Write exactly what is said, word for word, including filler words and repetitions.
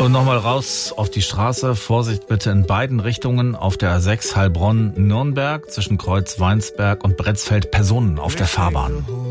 Und nochmal raus auf die Straße. Vorsicht bitte in beiden Richtungen auf der A sechs Heilbronn-Nürnberg zwischen Kreuz Weinsberg und Bretzfeld. Personen auf der Fahrbahn.